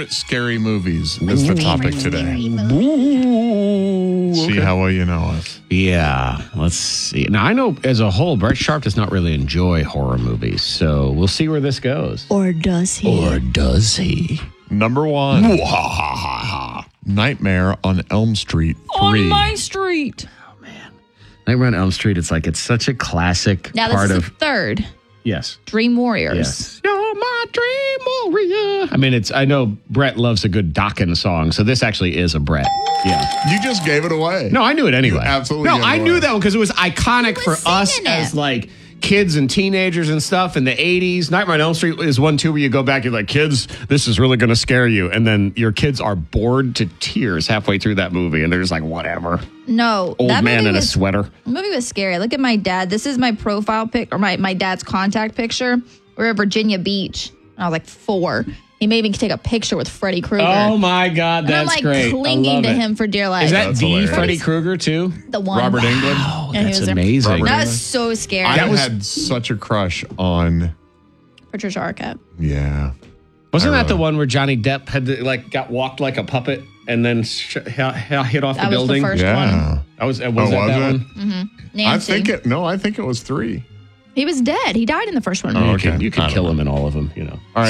favorite scary movies is the topic today. Ooh, See how well you know us. Yeah, let's see. Now, I know as a whole, Brett Sharp does not really enjoy horror movies, so we'll see where this goes. Or does he? Or does he? Number one, Nightmare on Elm Street 3. On my street. Nightmare on Elm Street, it's such a classic Now, this part is of... the third. Yes. Dream Warriors. Yes. You're my dream warrior. I mean, I know Brett loves a good Dokken song, so this actually is a Brett. Yeah. You just gave it away. No, I knew it anyway. You absolutely No, gave it I away. knew that one because it was iconic Who for was us singing as it? like kids and teenagers and stuff in the 80s. Nightmare on Elm Street is one too where you go back, you're like, kids, this is really going to scare you. And then your kids are bored to tears halfway through that movie. And they're just like, whatever. No. Old that man movie in a was- sweater. The movie was scary. Look at my dad. This is my profile pic, or my dad's contact picture. We're at Virginia Beach. I was like 4. He made me take a picture with Freddy Krueger. Oh my God, and I'm that's like great. clinging to him for dear life. Is that That's the hilarious. Freddy Krueger too? the one? Robert Englund. Oh, Yeah, he that's was there. amazing. Robert That Englund. was so scary. I was- had such a crush on, Patricia Arquette. yeah. Wasn't I that the really- one where Johnny Depp had got walked like a puppet and then hit off That the was the building? first Yeah. one. That was that Oh, that was it? one? Nancy. I think it was 3. He was dead. He died in the first one. Oh, You okay. could I don't kill know. him in all of them, All right.